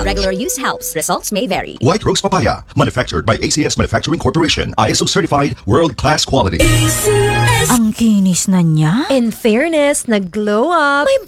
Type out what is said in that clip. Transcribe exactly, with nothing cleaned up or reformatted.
regular use helps. Results may vary. White Rose Papaya, manufactured by A C S Manufacturing Corporation, I S O certified, world-class quality. Ang kinis na niya. In fairness, nag-glow up. May